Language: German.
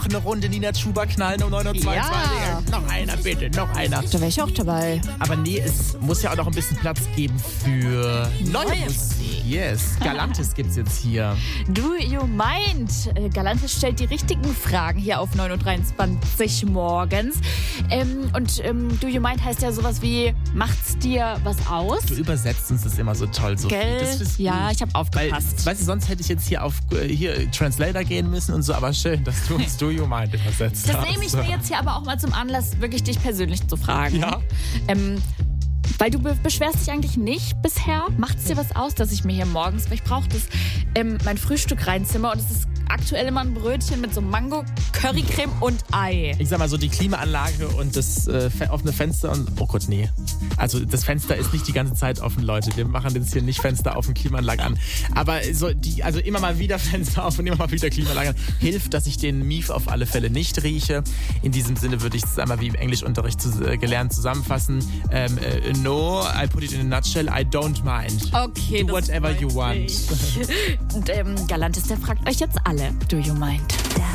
noch eine Runde Nina Chuba knallen um 9:22 Uhr? Ja. Noch einer, bitte, noch einer. Da wäre ich auch dabei. Aber nee, es muss ja auch noch ein bisschen Platz geben für neue Musik. Yes, Galantis gibt's jetzt hier. Do You Mind? Galantis stellt die richtigen Fragen hier auf 9:23 Uhr morgens. Do You Mind heißt ja sowas wie, macht's dir was aus? Du übersetzt uns das immer so toll, Sophie. Gell? Das ist Ja, ich habe aufgepasst. Weißt du, sonst hätte ich jetzt hier auf Translator gehen müssen und so, aber schön, dass du uns Do You Mind übersetzt hast. Das nehme ich mir jetzt hier aber auch mal zum Anlass, wirklich dich persönlich zu fragen. Ja. Weil du beschwerst dich eigentlich nicht bisher. Macht es dir was aus, dass ich mir hier morgens, weil ich brauche das, mein Frühstück reinzimmer und es ist aktuell immer ein Brötchen mit so Mango, Currycreme und Ei. Ich sag mal so, die Klimaanlage und das offene Fenster und... Oh Gott, nee. Also das Fenster ist nicht die ganze Zeit offen, Leute. Wir machen jetzt hier nicht Fenster auf und Klimaanlage an. Aber also immer mal wieder Fenster auf und immer mal wieder Klimaanlage an. Hilft, dass ich den Mief auf alle Fälle nicht rieche. In diesem Sinne würde ich es einmal wie im Englischunterricht gelernt zusammenfassen. No, I put it in a nutshell, I don't mind. Okay, Do whatever you want. Und Galantis, der fragt euch jetzt alle, Do You Mind?